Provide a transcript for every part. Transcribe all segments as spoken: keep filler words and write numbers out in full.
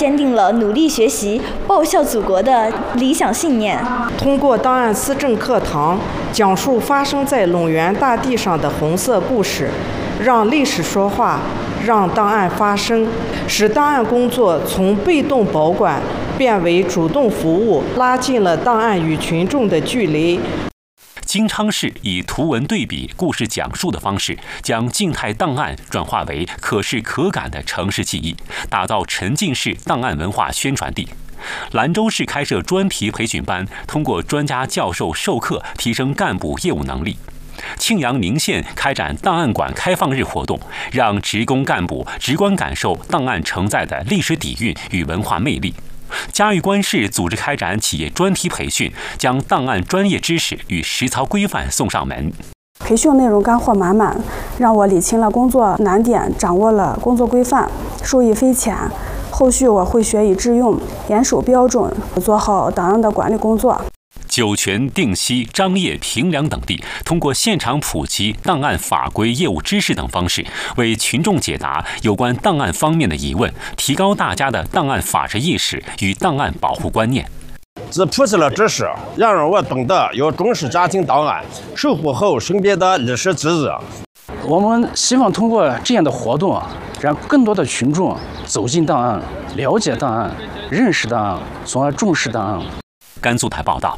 坚定了努力学习、报效祖国的理想信念。 通过档案思政课堂，讲述发生在陇源大地上的红色故事，让历史说话，让档案发声，使档案工作从被动保管变为主动服务，拉近了档案与群众的距离。 金昌市以图文对比、故事讲述的方式，将静态档案转化为可视可感的城市记忆，打造沉浸式档案文化宣传地。兰州市开设专题培训班，通过专家教授授课，提升干部业务能力。庆阳宁县开展档案馆开放日活动，让职工干部直观感受档案承载的历史底蕴与文化魅力。嘉峪关市组织开展企业专题培训，将档案专业知识与实操规范送上门。 培训内容干货满满，让我理清了工作难点，掌握了工作规范，受益匪浅。后续我会学以致用，严守标准，做好档案的管理工作。 酒泉、定西、张掖、平凉等地通过现场普及档案法规、业务知识等方式，为群众解答有关档案方面的疑问，提高大家的档案法治意识与档案保护观念。 只普及了知识，让我懂得要重视家庭档案，守护好身边的历史记忆。 我们希望通过这样的活动，让更多的群众走进档案，了解档案，认识档案，从而重视档案。 甘肃台报道。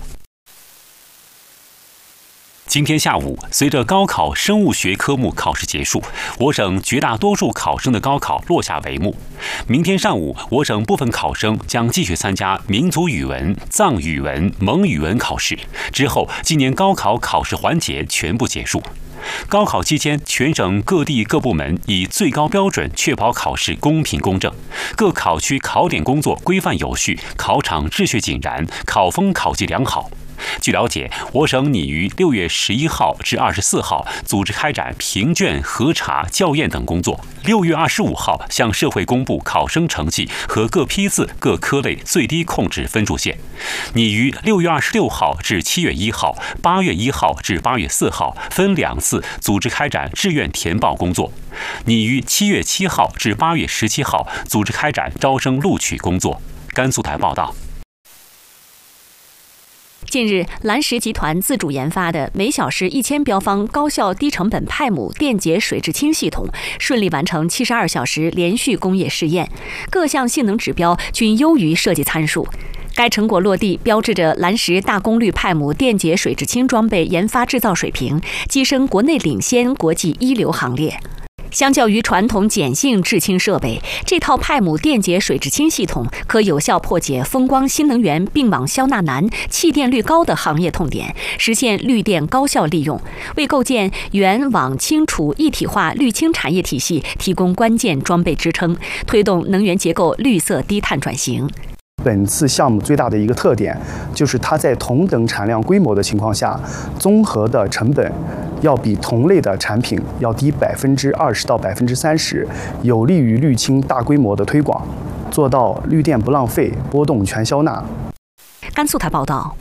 今天下午，随着高考生物学科目考试结束，我省绝大多数考生的高考落下帷幕。明天上午，我省部分考生将继续参加民族语文、藏语文、蒙语文考试。之后，今年高考考试环节全部结束。高考期间，全省各地各部门以最高标准确保考试公平公正，各考区考点工作规范有序，考场秩序井然，考风考纪良好。据了解，我省拟于六月十一号至二十四号组织开展评卷、核查、校验等工作。六月二十五号向社会公布考生成绩和各批次、各科类最低控制分数线。拟于六月二十六号至七月一号、八月一号至八月四号分两次组织开展志愿填报工作。拟于七月七号至八月十七号组织开展招生录取工作。甘肃台报道。 近日，蓝石集团自主研发的每小时一千标方高效低成本派姆电解水制氢系统顺利完成七十二小时连续工业试验，各项性能指标均优于设计参数。该成果落地，标志着蓝石大功率派姆电解水制氢装备研发制造水平跻身国内领先、国际一流行列。相较于传统碱性制氢设备，这套派姆电解水制氢系统可有效破解风光新能源并网消纳难、弃电率高的行业痛点，实现绿电高效利用，为构建原网氢储一体化绿氢产业体系提供关键装备支撑，推动能源结构绿色低碳转型。 本次项目最大的一个特点，就是它在同等产量规模的情况下，综合的成本要比同类的产品要低百分之二十到百分之三十，有利于绿氢大规模的推广，做到绿电不浪费、波动全消纳。 甘肃台报道。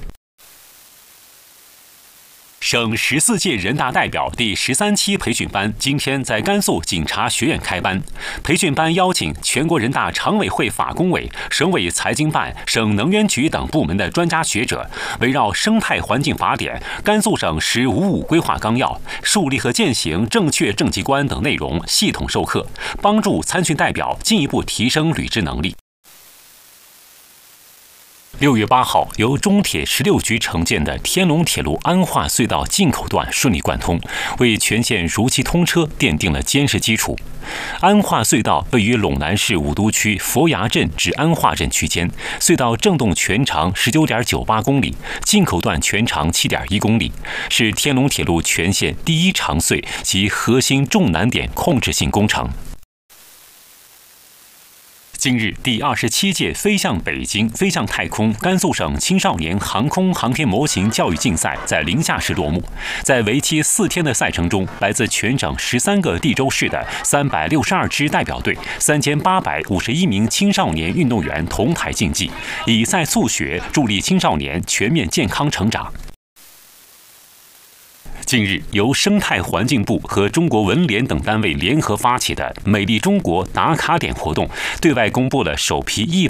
省十四届人大代表第十三期培训班今天在甘肃警察学院开班。培训班邀请全国人大常委会法工委、省委财经办、省能源局等部门的专家学者，围绕生态环境法典、甘肃省“十五五”规划纲要、树立和践行正确政绩观等内容系统授课，帮助参训代表进一步提升履职能力。六月八号，由中铁十六局承建的天龙铁路安化隧道进口段顺利贯通，为全线如期通车奠定了坚实基础。安化隧道位于陇南市武都区佛崖镇至安化镇区间，隧道正洞全长十九点九八公里，进口段全长七点一公里，是天龙铁路全线第一长隧及核心重难点控制性工程。近日，第二十七届飞向北京、飞向太空甘肃省青少年航空航天模型教育竞赛在临夏市落幕。在为期四天的赛程中，来自全省十三个地州市的三百六十二支代表队、三千八百五十一名青少年运动员同台竞技，以赛促学，助力青少年全面健康成长。近日，由生态环境部和中国文联等单位联合发起的“美丽中国打卡点”活动，对外公布了首批一百